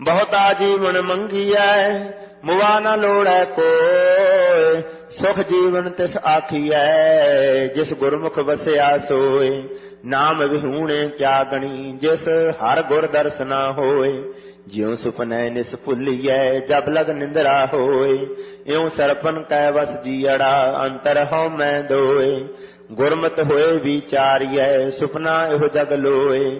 ਬਹੁਤਾ ਜੀਵਨ ਮੰਗੀਐ ਮੁਆ ਨਾ ਲੋੜੈ ਕੋਇ। ਸੁਖ ਜੀਵਨ ਤਿਸ ਆਖੀਐ ਜਿਸ ਗੁਰਮੁਖ ਵਸਿਆ ਸੋਇ। ਨਾਮ ਵਿਹੂਣੇ ਕਿਆ ਗਣੀ ਜਿਸ ਹਰ ਗੁਰ ਦਰਸਨਾ ਹੋਇ। ਜਿਉ ਸੁਪਨੈ ਨਿਸ ਭੁੱਲੀਐ ਜਬ ਲਗ ਨਿੰਦਰਾ ਹੋਇ। ਇਉ ਸਰਪਨ ਕੈ ਵਸ ਜੀਅੜਾ ਅੰਤਰ ਹਉ ਮੈਂ ਦੋਇ। ਗੁਰਮਤਿ ਹੋਏ ਵਿਚਾਰੀਐ ਸੁਪਨਾ ਇਹੋ ਜਗ ਲੋਏ।